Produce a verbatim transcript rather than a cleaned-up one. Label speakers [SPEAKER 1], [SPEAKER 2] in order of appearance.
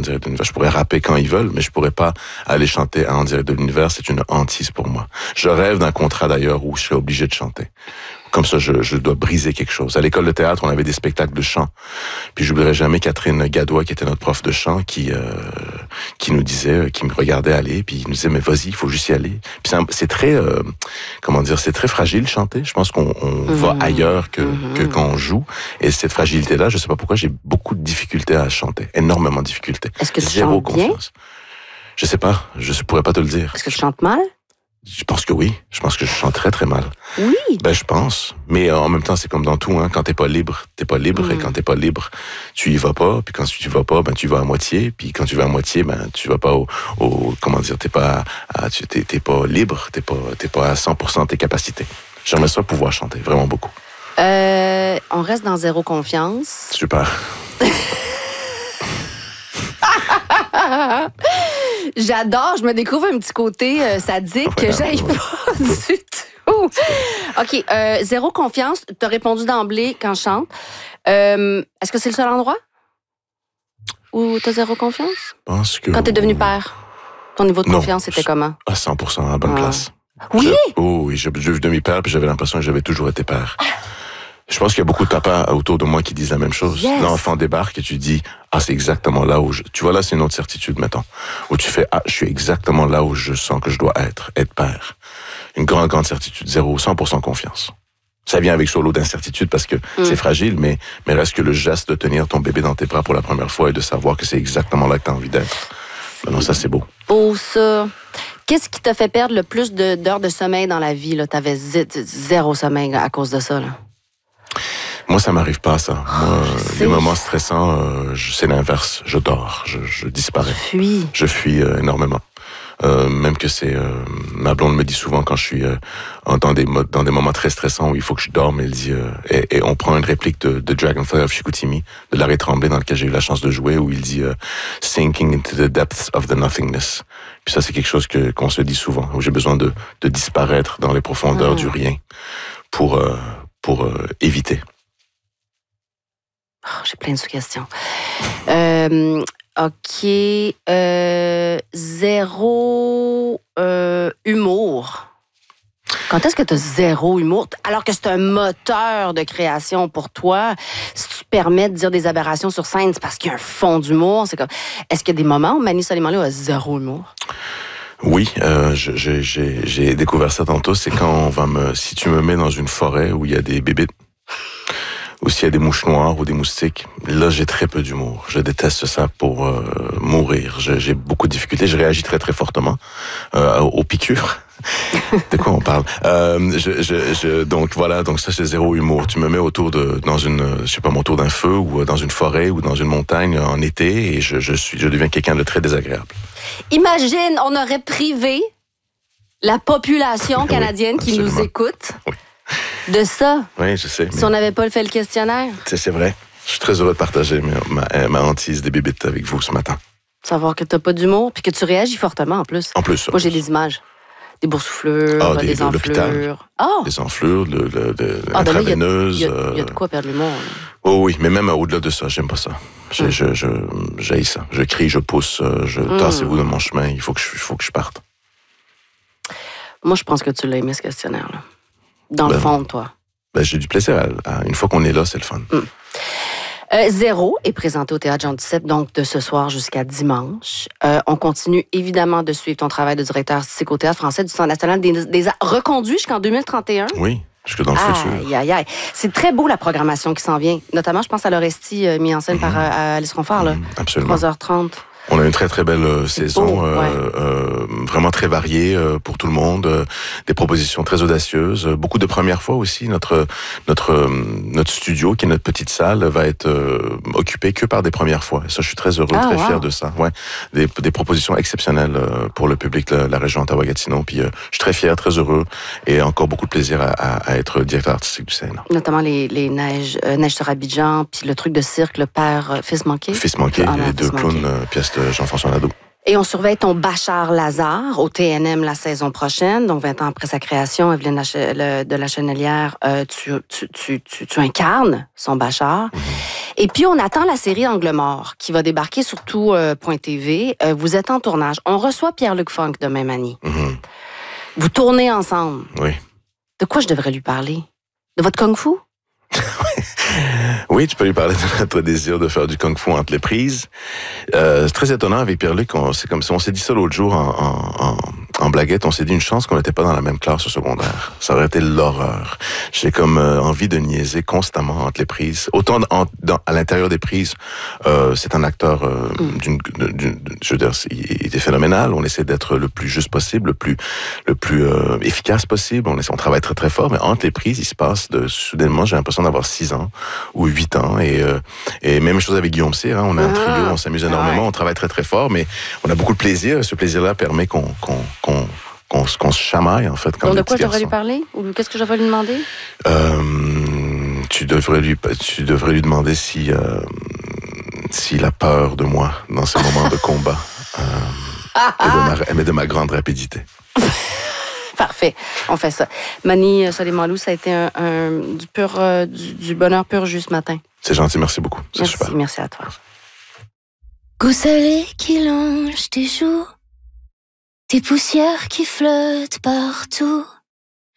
[SPEAKER 1] direct de l'univers. Je pourrais rapper quand ils veulent, mais je pourrais pas aller chanter à En direct de l'univers. C'est une hantise pour moi. Je rêve d'un contrat d'ailleurs où je serais obligé de chanter. Comme ça, je, je dois briser quelque chose. À l'école de théâtre, on avait des spectacles de chant. Puis j'oublierai jamais Catherine Gadois, qui était notre prof de chant, qui euh, qui nous disait, qui me regardait aller, puis il nous disait, mais vas-y, il faut juste y aller. Puis c'est, c'est très, euh, comment dire, c'est très fragile chanter. Je pense qu'on on mmh. va ailleurs que, mmh. que quand on joue. Et cette fragilité-là, je sais pas pourquoi, j'ai beaucoup de difficultés à chanter. Énormément de difficultés.
[SPEAKER 2] Est-ce que tu
[SPEAKER 1] Zéro
[SPEAKER 2] chantes bien?
[SPEAKER 1] Confiance. Je sais pas. Je pourrais pas te le dire.
[SPEAKER 2] Est-ce que tu chantes mal?
[SPEAKER 1] Je pense que oui. Je pense que je chante très, très mal.
[SPEAKER 2] Oui.
[SPEAKER 1] Ben, je pense. Mais euh, en même temps, c'est comme dans tout, hein. Quand t'es pas libre, t'es pas libre. Mm. Et quand t'es pas libre, tu y vas pas. Puis quand tu y vas pas, ben, tu vas à moitié. Puis quand tu vas à moitié, ben, tu vas pas au, au comment dire, t'es pas, à, tu, t'es, t'es pas libre. T'es pas, t'es pas à cent pour cent de tes capacités. J'aimerais ça pouvoir chanter. Vraiment beaucoup.
[SPEAKER 2] Euh, on reste dans zéro confiance.
[SPEAKER 1] Super.
[SPEAKER 2] J'adore, je me découvre un petit côté euh, sadique que j'aille pas du tout. OK, euh, zéro confiance, tu as répondu d'emblée quand je chante. Euh, est-ce que c'est le seul endroit où tu as zéro confiance?
[SPEAKER 1] Je pense que...
[SPEAKER 2] Quand tu es devenu père, ton niveau de confiance,
[SPEAKER 1] non,
[SPEAKER 2] c'était comment?
[SPEAKER 1] À cent pour cent, à la bonne ah. place.
[SPEAKER 2] Oui?
[SPEAKER 1] Je, oh oui, j'ai vu demi-père, puis j'avais l'impression que j'avais toujours été père. Je pense qu'il y a beaucoup de papas autour de moi qui disent la même chose.
[SPEAKER 2] Yes.
[SPEAKER 1] L'enfant débarque et tu dis, ah, c'est exactement là où je... Tu vois, là, c'est une autre certitude, mettons. Où tu fais, ah, je suis exactement là où je sens que je dois être, être père. Une grande, grande certitude. Zéro, cent pour cent confiance. Ça vient avec son lot d'incertitude parce que mm. c'est fragile, mais, mais reste que le geste de tenir ton bébé dans tes bras pour la première fois et de savoir que c'est exactement là que tu as envie d'être. Ben non, ça, c'est beau.
[SPEAKER 2] Beau, ça. Qu'est-ce qui t'a fait perdre le plus de, d'heures de sommeil dans la vie, là? T'avais z- zéro sommeil à cause de ça, là.
[SPEAKER 1] Moi, ça m'arrive pas, ça. Moi, les moments stressants, euh, je, c'est l'inverse. Je dors, je, je disparais.
[SPEAKER 2] Fuis.
[SPEAKER 1] Je fuis euh, énormément. Euh, même que c'est... Euh, ma blonde me dit souvent quand je suis euh, dans, des, dans des moments très stressants où il faut que je dorme, elle dit... Euh, et, et on prend une réplique de, de Dragonfly of Chicoutimi, de Larry Tremblay, dans lequel j'ai eu la chance de jouer, où il dit euh, « Sinking into the depths of the nothingness ». Puis ça, c'est quelque chose que, qu'on se dit souvent, où j'ai besoin de, de disparaître dans les profondeurs mmh. du rien pour, euh, pour euh, éviter.
[SPEAKER 2] Oh, j'ai plein de sous-questions. Euh, OK. Euh, zéro euh, humour. Quand est-ce que tu as zéro humour? Alors que c'est un moteur de création pour toi. Si tu te permets de dire des aberrations sur scène, c'est parce qu'il y a un fond d'humour. C'est comme... Est-ce qu'il y a des moments où Mani Soleimanlou a zéro humour?
[SPEAKER 1] Oui, euh, je, je, j'ai, j'ai découvert ça tantôt. C'est quand on va me... Si tu me mets dans une forêt où il y a des bébés... ou s'il y a des mouches noires ou des moustiques, là, j'ai très peu d'humour. Je déteste ça pour euh, mourir. Je, j'ai beaucoup de difficultés. Je réagis très, très fortement euh, aux piqûres. De quoi on parle? Euh, je, je, je, donc voilà, donc ça, c'est zéro humour. Tu me mets autour de, dans une, je sais pas, autour d'un feu ou dans une forêt ou dans une montagne en été et je, je suis, je deviens quelqu'un de très désagréable.
[SPEAKER 2] Imagine, on aurait privé la population canadienne oui, qui nous écoute. Oui. De ça?
[SPEAKER 1] Oui, je sais.
[SPEAKER 2] Si mais... on n'avait pas fait le questionnaire?
[SPEAKER 1] C'est, c'est vrai. Je suis très heureux de partager ma, ma, ma hantise des bébites avec vous ce matin.
[SPEAKER 2] Savoir que tu n'as pas d'humour puis que tu réagis fortement en plus.
[SPEAKER 1] En plus. En
[SPEAKER 2] Moi,
[SPEAKER 1] plus.
[SPEAKER 2] j'ai des images. Des boursouflures,
[SPEAKER 1] ah,
[SPEAKER 2] des,
[SPEAKER 1] des enflures.
[SPEAKER 2] Oh.
[SPEAKER 1] Des enflures, le, le, le, ah, intraveineuse.
[SPEAKER 2] Il y, y, y a de quoi perdre l'humour.
[SPEAKER 1] Oh oui, mais même au-delà de ça, j'aime pas ça. Je, mm. je, je, j'haïs ça. Je crie, je pousse, je mm. tassez-vous de mon chemin. Il faut que je, il faut que je parte.
[SPEAKER 2] Moi, je pense que tu l'as aimé, ce questionnaire-là. Dans ben, le fond de toi.
[SPEAKER 1] Ben, j'ai du plaisir. À, à, une fois qu'on est là, c'est le fun.
[SPEAKER 2] Mm. Euh, Zéro est présenté au Théâtre Jean Duceppe, donc de ce soir jusqu'à dimanche. Euh, on continue évidemment de suivre ton travail de directeur artistique au Théâtre français du Centre national des, des arts, reconduit jusqu'en deux mille trente et un.
[SPEAKER 1] Oui, jusque dans le
[SPEAKER 2] aïe,
[SPEAKER 1] futur.
[SPEAKER 2] Aïe, aïe, aïe. C'est très beau la programmation qui s'en vient. Notamment, je pense à l'Orestie euh, mis en scène mm-hmm. par euh, Alice Confort. Là.
[SPEAKER 1] Mm, absolument.
[SPEAKER 2] trois heures trente.
[SPEAKER 1] On a une très très belle euh, saison,
[SPEAKER 2] beau,
[SPEAKER 1] euh,
[SPEAKER 2] ouais.
[SPEAKER 1] euh, vraiment très variée euh, pour tout le monde, euh, des propositions très audacieuses, euh, beaucoup de premières fois aussi. Notre notre euh, notre studio, qui est notre petite salle, va être euh, occupé que par des premières fois. Et ça, je suis très heureux, ah, très wow. fier de ça. Ouais, des, des propositions exceptionnelles euh, pour le public de la, la région Ottawa-Gatineau. Puis euh, je suis très fier, très heureux, et encore beaucoup de plaisir à, à, à être directeur artistique du C N A.
[SPEAKER 2] Notamment les les neiges euh, neiges sur Abidjan, puis le truc de cirque, le père euh, fils manqué.
[SPEAKER 1] Fils manqué, ah, les deux clowns euh, pièces de Jean-François Nadeau.
[SPEAKER 2] Et on surveille ton Bachar Lazare au T N M la saison prochaine, donc vingt ans après sa création, Evelyne de la Chenelière, euh, tu, tu, tu, tu, tu incarnes son Bachar. Mm-hmm. Et puis, on attend la série Angle mort, qui va débarquer sur tout euh, point T V. Euh, vous êtes en tournage. On reçoit Pierre-Luc Funk demain, Manny.
[SPEAKER 1] Mm-hmm.
[SPEAKER 2] Vous tournez ensemble.
[SPEAKER 1] Oui.
[SPEAKER 2] De quoi je devrais lui parler? De votre kung-fu?
[SPEAKER 1] Oui, tu peux lui parler de notre désir de faire du kung-fu entre les prises. Euh, c'est très étonnant avec Pierre-Luc, on, c'est comme si on s'est dit ça l'autre jour en, en, en, en blaguette, on s'est dit une chance qu'on n'était pas dans la même classe au secondaire. Ça aurait été l'horreur. J'ai comme euh, envie de niaiser constamment entre les prises. Autant en, dans, à l'intérieur des prises, euh, c'est un acteur euh, mm. d'une, d'une, je veux dire, il était phénoménal. On essaie d'être le plus juste possible, le plus, le plus euh, efficace possible. On, essaie, on travaille très très fort, mais entre les prises, il se passe de soudainement, j'ai l'impression d'avoir six ans ou huit ans. Et, euh, et même chose avec Guillaume Cyr, hein, on a un trio, on s'amuse énormément, ouais. On travaille très très fort, mais on a beaucoup de plaisir. Ce plaisir-là permet qu'on, qu'on, qu'on, qu'on, qu'on se chamaille, en fait. Comme
[SPEAKER 2] Donc, de quoi je devrais lui parler? Ou qu'est-ce que je devrais lui demander?
[SPEAKER 1] Euh, tu, devrais lui, tu devrais lui demander si, euh, s'il a peur de moi dans ces moments de combat. Euh, et, de ma, et de ma grande rapidité.
[SPEAKER 2] Parfait, on fait ça. Manny Soleimanlou, ça a été un, un, du, pur, euh, du, du bonheur pur jus ce matin.
[SPEAKER 1] C'est gentil, merci beaucoup. C'est
[SPEAKER 2] merci,
[SPEAKER 1] super.
[SPEAKER 2] Merci à toi.
[SPEAKER 3] Goût salé qui longe tes joues, tes poussières qui flottent partout.